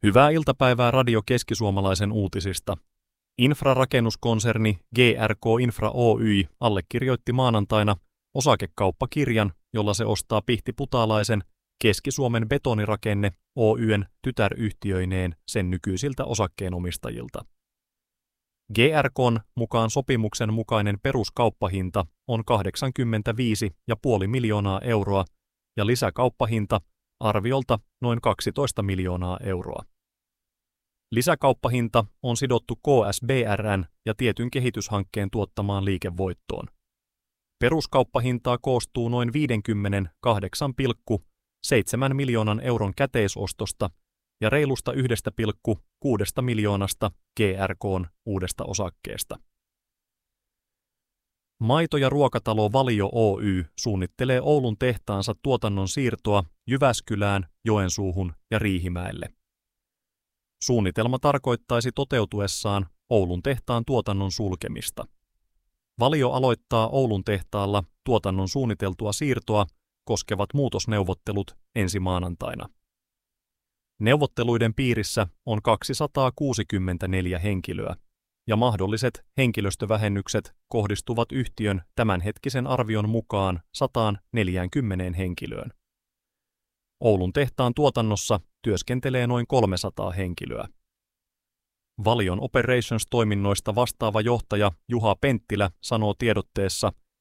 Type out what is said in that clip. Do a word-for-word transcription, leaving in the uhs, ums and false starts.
Hyvää iltapäivää Radio Keski-Suomalaisen uutisista. Infrarakennuskonserni G R K Infra Oy allekirjoitti maanantaina osakekauppakirjan, jolla se ostaa Pihti-Putaalaisen Keski-Suomen Betonirakenne Oy:n tytäryhtiöineen sen nykyisiltä osakkeenomistajilta. G R K:n mukaan sopimuksen mukainen peruskauppahinta on kahdeksankymmentäviisi pilkku viisi miljoonaa euroa ja lisäkauppahinta arviolta noin kaksitoista miljoonaa euroa. Lisäkauppahinta on sidottu K S B R:n ja tietyn kehityshankkeen tuottamaan liikevoittoon. Peruskauppahintaa koostuu noin viisikymmentäkahdeksan pilkku seitsemän miljoonan euron käteisostosta ja reilusta yksi pilkku kuusi miljoonasta G R K:n uudesta osakkeesta. Maito- ja ruokatalo Valio Oy suunnittelee Oulun tehtaansa tuotannon siirtoa Jyväskylään, Joensuuhun ja Riihimäelle. Suunnitelma tarkoittaisi toteutuessaan Oulun tehtaan tuotannon sulkemista. Valio aloittaa Oulun tehtaalla tuotannon suunniteltua siirtoa koskevat muutosneuvottelut ensi maanantaina. Neuvotteluiden piirissä on kaksisataakuusikymmentäneljä henkilöä, ja mahdolliset henkilöstövähennykset kohdistuvat yhtiön tämänhetkisen arvion mukaan sata neljäkymmentä henkilöön. Oulun tehtaan tuotannossa työskentelee noin kolmesataa henkilöä. Valion Operations-toiminnoista vastaava johtaja Juha Penttilä sanoo tiedotteessa,